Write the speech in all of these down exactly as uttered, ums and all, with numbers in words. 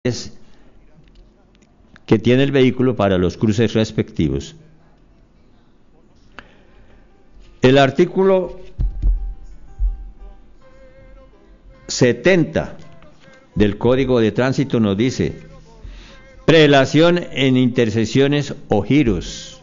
que tiene el vehículo para los cruces respectivos. El artículo setenta del Código de Tránsito nos dice: prelación en intersecciones o giros.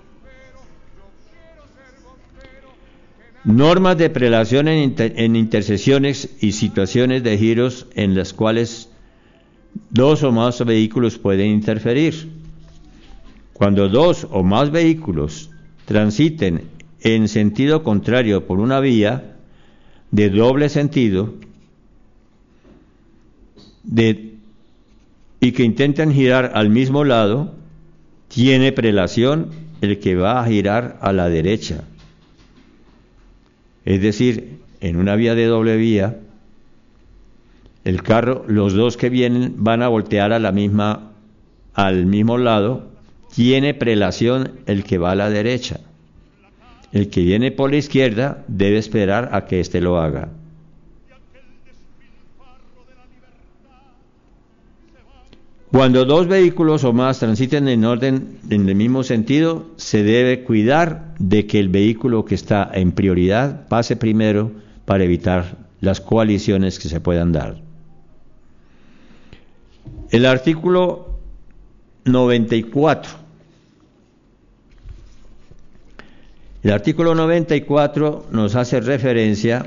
Normas de prelación en, inter, en intersecciones y situaciones de giros en las cuales dos o más vehículos pueden interferir. Cuando dos o más vehículos transiten en sentido contrario por una vía de doble sentido de, y que intentan girar al mismo lado, tiene prelación el que va a girar a la derecha. Es decir, en una vía de doble vía, el carro, los dos que vienen van a voltear a la misma, al mismo lado, tiene prelación el que va a la derecha. El que viene por la izquierda debe esperar a que éste lo haga. Cuando dos vehículos o más transiten en orden en el mismo sentido, se debe cuidar de que el vehículo que está en prioridad pase primero para evitar las colisiones que se puedan dar. El artículo noventa y cuatro. El artículo noventa y cuatro nos hace referencia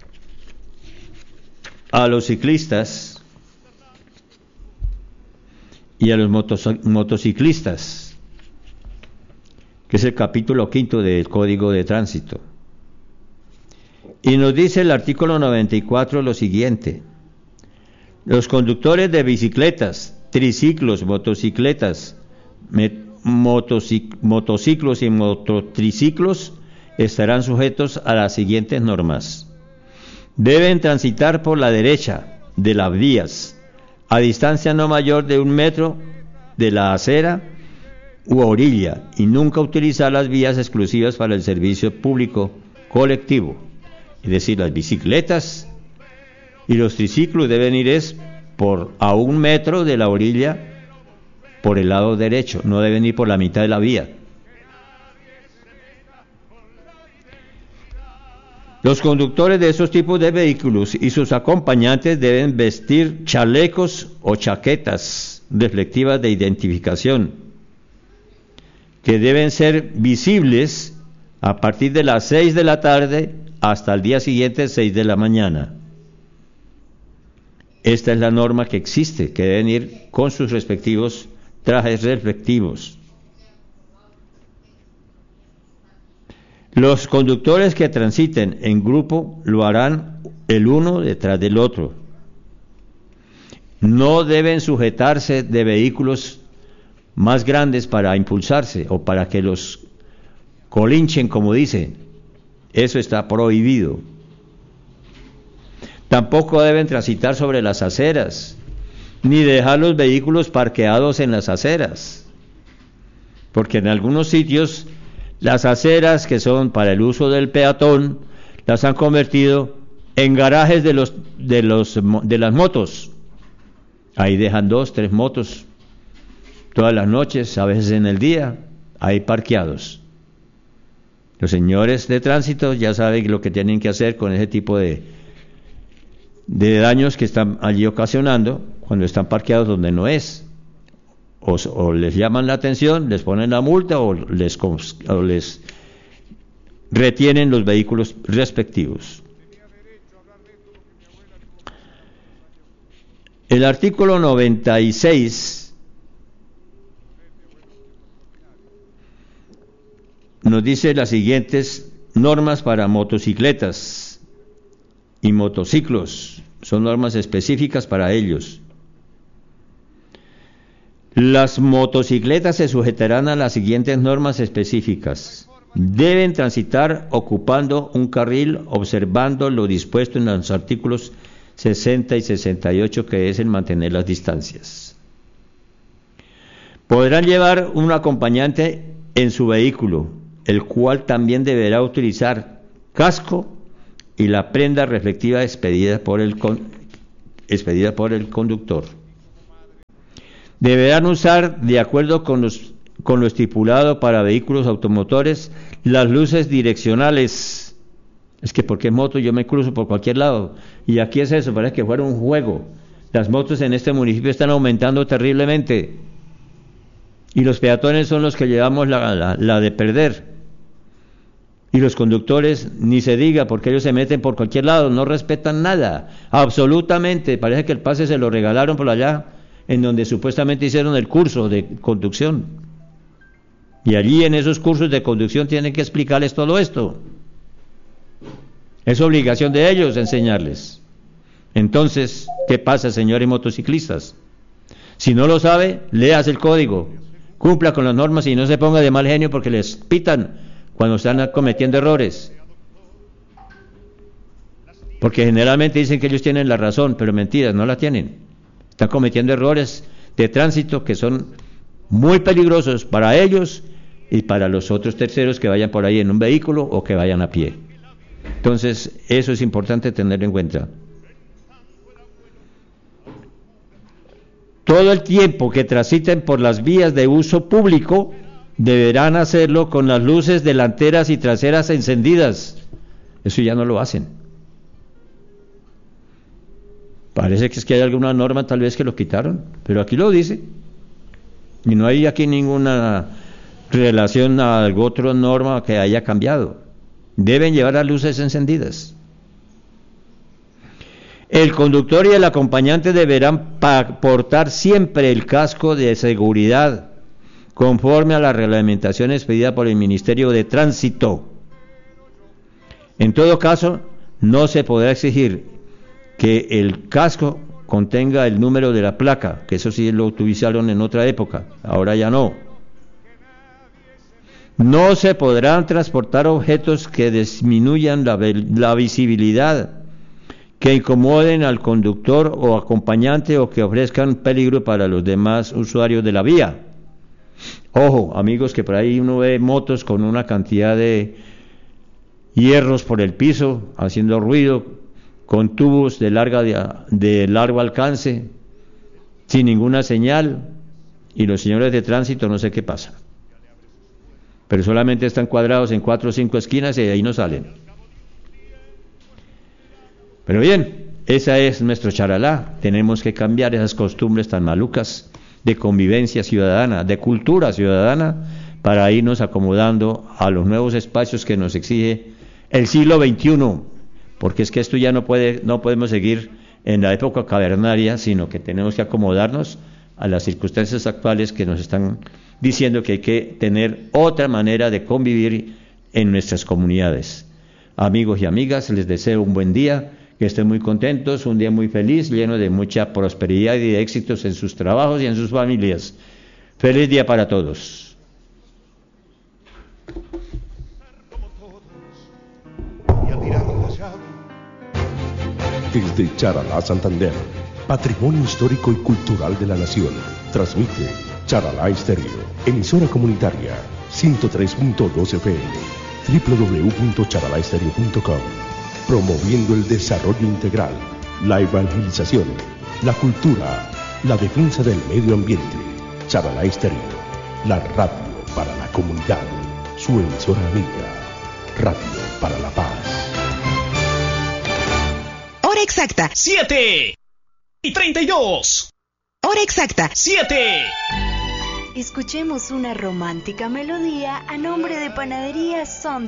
a los ciclistas y a los motos, motociclistas, que es el capítulo quinto del Código de Tránsito. Y nos dice el artículo noventa y cuatro lo siguiente: los conductores de bicicletas, triciclos, motocicletas, motocic, motociclos y mototriciclos estarán sujetos a las siguientes normas. Deben transitar por la derecha de las vías, a distancia no mayor de un metro de la acera u orilla, y nunca utilizar las vías exclusivas para el servicio público colectivo. Es decir, las bicicletas y los triciclos deben ir es por a un metro de la orilla por el lado derecho, no deben ir por la mitad de la vía. Los conductores de esos tipos de vehículos y sus acompañantes deben vestir chalecos o chaquetas reflectivas de identificación, que deben ser visibles a partir de las seis de la tarde hasta el día siguiente, seis de la mañana. Esta es la norma que existe, que deben ir con sus respectivos trajes reflectivos. Los conductores que transiten en grupo lo harán el uno detrás del otro. No deben sujetarse de vehículos más grandes para impulsarse o para que los colinchen, como dicen. Eso está prohibido. Tampoco deben transitar sobre las aceras, ni dejar los vehículos parqueados en las aceras, porque en algunos sitios las aceras que son para el uso del peatón las han convertido en garajes de los de los de las motos. Ahí dejan dos, tres motos todas las noches, a veces en el día, ahí parqueados. Los señores de tránsito ya saben lo que tienen que hacer con ese tipo de de daños que están allí ocasionando cuando están parqueados donde no es. O, o les llaman la atención, les ponen la multa o les, o les retienen los vehículos respectivos. El artículo noventa y seis nos dice las siguientes normas para motocicletas y motociclos. Son normas específicas para ellos. Las motocicletas se sujetarán a las siguientes normas específicas. Deben transitar ocupando un carril, observando lo dispuesto en los artículos sesenta y sesenta y ocho, que es el mantener las distancias. Podrán llevar un acompañante en su vehículo, el cual también deberá utilizar casco y la prenda reflectiva expedida por el, con, expedida por el conductor. deberán usar, de acuerdo con, los, con lo estipulado para vehículos automotores, las luces direccionales. Es que porque moto yo me cruzo por cualquier lado, y aquí es eso, parece que fuera un juego. Las motos en este municipio están aumentando terriblemente, y los peatones son los que llevamos la, la, la de perder. Y los conductores, ni se diga, porque ellos se meten por cualquier lado, no respetan nada, absolutamente. Parece que el pase se lo regalaron por allá, en donde supuestamente hicieron el curso de conducción. Y allí en esos cursos de conducción tienen que explicarles todo esto. Es obligación de ellos enseñarles. Entonces, ¿qué pasa, señores motociclistas? Si no lo sabe, léase el código, cumpla con las normas y no se ponga de mal genio porque les pitan cuando están cometiendo errores, porque generalmente dicen que ellos tienen la razón, pero mentiras, no la tienen. Están cometiendo errores de tránsito que son muy peligrosos para ellos y para los otros terceros que vayan por ahí en un vehículo o que vayan a pie. Entonces, eso es importante tenerlo en cuenta. Todo el tiempo que transiten por las vías de uso público deberán hacerlo con las luces delanteras y traseras encendidas. Eso ya no lo hacen. Parece que es que hay alguna norma tal vez que lo quitaron, pero aquí lo dice. Y no hay aquí ninguna relación a alguna otra norma que haya cambiado. Deben llevar las luces encendidas. El conductor y el acompañante deberán portar siempre el casco de seguridad, conforme a las reglamentaciones pedidas por el Ministerio de Tránsito. En todo caso, no se podrá exigir que el casco contenga el número de la placa, que eso sí lo utilizaron en otra época, ahora ya no. No se podrán transportar objetos que disminuyan la, la visibilidad, que incomoden al conductor o acompañante o que ofrezcan peligro para los demás usuarios de la vía. Ojo, amigos, que por ahí uno ve motos con una cantidad de hierros por el piso, haciendo ruido, con tubos de, larga, de, de largo alcance, sin ninguna señal, y los señores de tránsito no sé qué pasa. Pero solamente están cuadrados en cuatro o cinco esquinas y de ahí no salen. Pero bien, esa es nuestro charalá. Tenemos que cambiar esas costumbres tan malucas de convivencia ciudadana, de cultura ciudadana, para irnos acomodando a los nuevos espacios que nos exige el siglo veintiuno, porque es que esto ya no puede, no podemos seguir en la época cavernaria, sino que tenemos que acomodarnos a las circunstancias actuales que nos están diciendo que hay que tener otra manera de convivir en nuestras comunidades. Amigos y amigas, les deseo un buen día, que estén muy contentos, un día muy feliz, lleno de mucha prosperidad y de éxitos en sus trabajos y en sus familias. Feliz día para todos. Desde Charalá, Santander, Patrimonio Histórico y Cultural de la Nación, transmite Charalá Estéreo, emisora comunitaria, ciento tres punto dos F M, doble u doble u doble u punto charalá estéreo punto com, promoviendo el desarrollo integral, la evangelización, la cultura, la defensa del medio ambiente. Charalá Estéreo, la radio para la comunidad, su emisora amiga, Radio para la Paz. Hora exacta, siete y treinta y dos. Hora exacta, siete. Escuchemos una romántica melodía a nombre de Panadería Son